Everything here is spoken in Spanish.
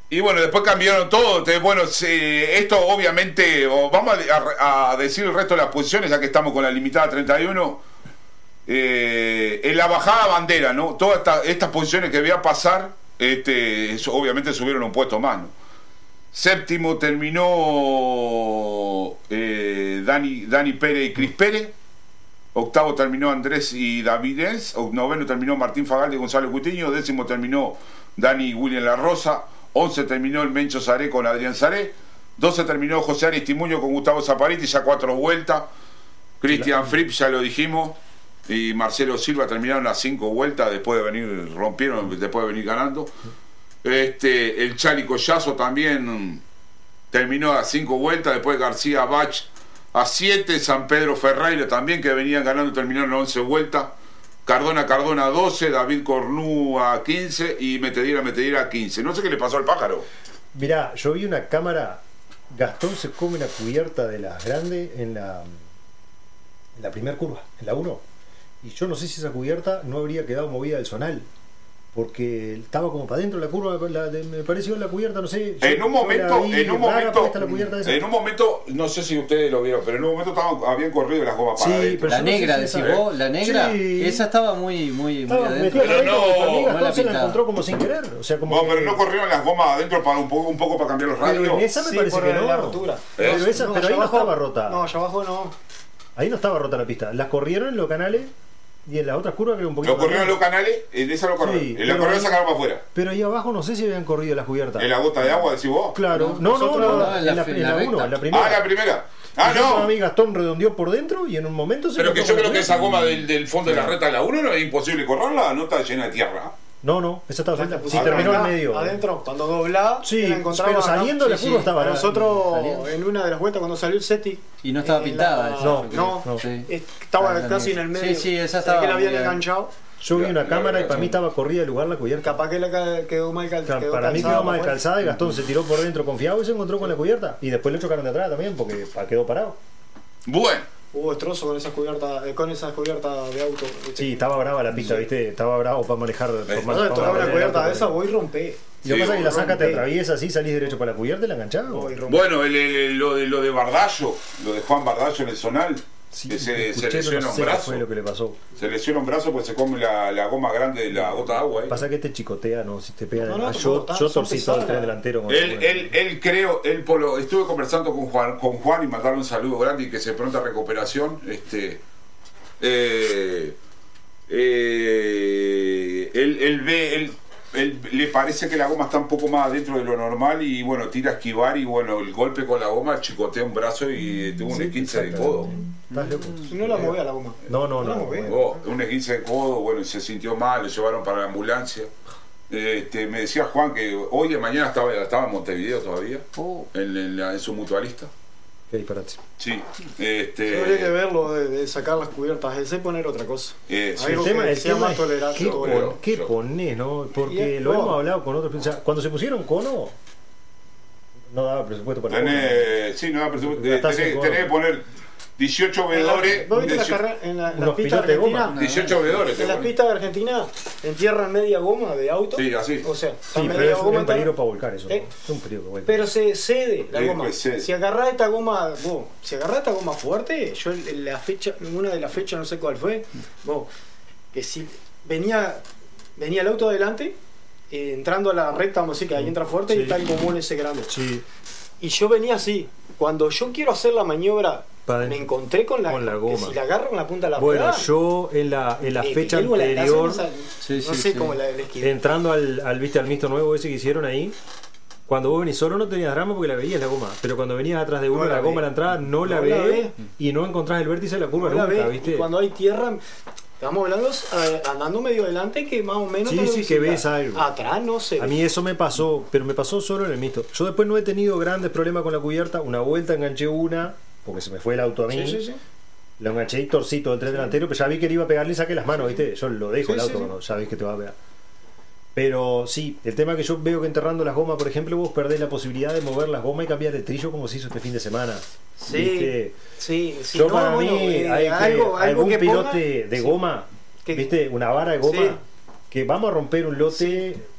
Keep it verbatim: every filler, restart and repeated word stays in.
Y bueno, después cambiaron todo. Entonces, bueno, se, esto obviamente, o vamos a, a decir el resto de las posiciones, ya que estamos con la limitada treinta y uno. Eh, en la bajada bandera, ¿no? Todas esta, estas posiciones que voy a pasar, este, eso, obviamente subieron un puesto más, ¿no? Séptimo terminó eh, Dani, Dani Pérez y Cris Pérez. Octavo terminó Andrés y Davidez. Noveno terminó Martín Fagaldi y Gonzalo Cutiño. Décimo terminó Dani y William La Rosa. Once terminó el Mencho Saré con Adrián Saré. Doce terminó José Aristimuño con Gustavo Zapariti, ya cuatro vueltas. Cristian Fripp, ya lo dijimos. Y Marcelo Silva terminaron las cinco vueltas después de venir, rompieron después de venir ganando. Este, el Chali Collazo también terminó a cinco vueltas, después García Bach a siete, San Pedro Ferreira también, que venían ganando, terminaron a once vueltas. Cardona Cardona a doce, David Cornú a quince y Metedira Metedira a quince. No sé qué le pasó al pájaro. Mirá, yo vi una cámara, Gastón se come una cubierta de las grandes en la, en la primera curva, en la uno. Y yo no sé si esa cubierta no habría quedado movida del zonal, porque estaba como para adentro de la curva, la, de, me pareció la cubierta, no sé. En un momento, vi, en un momento, la en un momento, no sé si ustedes lo vieron, pero en un momento estaban, habían corrido las gomas para sí, adentro. La negra, no sé si decís vos, la negra, sí. Esa estaba muy, muy, muy estaba adentro. Pero no, no la, no se la la encontró como sin querer, o sea, como no, que... pero no corrieron las gomas adentro para un poco, un poco para cambiar los radios. Pero en esa me sí, parece por que la no. rotura. Pero, esa, no, pero ahí abajo, no estaba rota. No, allá abajo no. Ahí no estaba rota la pista. Las corrieron en los canales y en las otras curvas creo un poquito. Lo corrieron en los canales, en esa lo corrieron. Sí, en la corrieron sacaron para afuera. Pero ahí abajo no sé si habían corrido las cubiertas. ¿En la gota de agua decís vos? Claro. No, no, no, no, no, en la- en la, en en la la recta. uno, en la primera. Ah, la primera. Ah, Y yo, para no. mí Gastón redondeó por dentro y en un momento se Pero que encontró yo con creo que la esa cubierta. goma del, del fondo de la recta de la uno no es imposible correrla, no está llena de tierra. No, no, esa estaba suelta. Pues Sí, Ah, terminó acá, en medio. adentro, cuando doblá, Sí, la encontraba pero acá. saliendo de la Sí, curva sí. estaba. Nosotros, Saliendo. en una de las vueltas, cuando salió el SETI, Y no estaba eh, pintada. la- esa, No, yo creo. no, no. Sí. estaba Ah, casi en también. el medio. Sí, sí, esa Se ve estaba que la habían muy enganchado. Yo vi una La- cámara la- y para mí estaba corrida el lugar la cubierta. Capaz que le quedó mal, cal, Claro, quedó para mí calzada quedó mal por fuera. calzada y Gastón se tiró por dentro confiado y se encontró con la cubierta. Y después le chocaron de atrás también porque pa- quedó parado. Bueno, Hubo destrozo con esas cubiertas, eh, con esas cubiertas de auto. ¿viste? Sí, estaba brava la pista, ¿viste? Estaba bravo para manejar. Por Eh, ma- No, para tocaba una manejar cubierta el de auto. esa, voy y rompé. Y lo que Sí, pasa es que la saca, te rompé. atraviesa así, salís derecho para la cubierta y la enganchás. Voy y rompé. bueno el, el- lo, de, lo de Bardallo, lo de Juan Bardallo en el zonal, Sí, que se, escuché, se pero lesiona no un sé qué brazo. fue lo que le pasó. Se lesiona un brazo pues se come la, la goma grande de la gota de agua. ¿eh? Pasa que te chicotea, ¿no? Si te pega. No, no, ah, yo tampoco, yo son torcí todo el pesadas. tren delantero. con- Él, con- él, él creo, él por lo, estuve conversando con Juan, con Juan y mandarle un saludo grande y que se pronta recuperación. Este, eh, eh, él, él ve, él, él le parece que la goma está un poco más adentro de lo normal y bueno, tira a esquivar y bueno, el golpe con la goma chicotea un brazo y tuvo un Sí, esguince de exactamente. codo. ¿Estás loco? Si no la movía la goma. No, no, No la no. movía. Oh, un esguince de codo, bueno, y se sintió mal, lo llevaron para la ambulancia. Este, me decía Juan que hoy de mañana estaba, estaba en Montevideo todavía, Oh. en, en la- en su mutualista. Qué disparate. Sí, este. Habría que verlo de, de sacar las cubiertas, ese poner otra cosa. eh, sí, El Algo tema, que el sea tema más es tolerable. qué, Yo pon- creo, qué yo- ponés, ¿no? Porque Y es- lo no. hemos hablado con otros. O sea, cuando se pusieron cono, no daba presupuesto para cono. tenés, sí, no, pero tenés, Gastás tenés, en tenés que cono. poner dieciocho En la- vedores. ¿Vos viste las dieciocho carreras en la, las unos pistas pilotes de goma. argentinas? dieciocho vedores. te En las ponen. pistas de Argentina entierran media goma de auto. Sí, así. O sea, Sí, media pero es goma un peligro entera. para volcar eso. ¿no? Eh, Es un peligro para volcar. Pero se cede la Sí, goma. pues cede. Si agarrás esta goma, vos, si agarrás esta goma fuerte, yo en la fecha, en una de las fechas, no sé cuál fue, vos, que si venía, venía el auto adelante, eh, entrando a la recta, vamos a decir que ahí entra fuerte Sí. y está el gomón ese grande. Sí, Y yo venía así. Cuando yo quiero hacer la maniobra, Pa' me dentro. encontré con la, Con la que goma. si la agarro con la punta de la bueno, rueda, yo en la, en la eh, fecha Miguel, la- la anterior, hacen esa- Sí, no sí, sé sí. cómo la, la esquivé. entrando al, al, ¿viste, al mixto nuevo ese que hicieron ahí, cuando vos venís solo no tenías drama porque la veías la goma, pero cuando venías atrás de uno, No la la goma ve. a la entrada no la No la ves ve. y no encontrás el vértice de la curva No la nunca, ves, ¿viste? y cuando hay tierra, estamos hablando eh, andando medio adelante que más o menos Sí, tenés sí, que visibilidad. ves algo. Atrás no sé. A mí eso me pasó, pero me pasó solo en el mixto. Yo después no he tenido grandes problemas con la cubierta. Una vuelta enganché una, porque se me fue el auto a mí. Sí, sí, sí. Lo enganché y torcí todo el tren delantero, pero ya vi que le iba a pegarle y saqué las manos, ¿viste? Yo lo dejo Sí, el auto sí, sí. cuando ya ves que te va a pegar. Pero sí, el tema que yo veo que enterrando las gomas, por ejemplo, vos perdés la posibilidad de mover las gomas y cambiar el trillo como se hizo este fin de semana. Sí, ¿Viste? sí, sí. Yo no, para bueno, mí, eh, hay que, algo, algo algún que pilote ponga- de sí. goma, Que- ¿viste? Una vara de goma, Sí. que vamos a romper un lote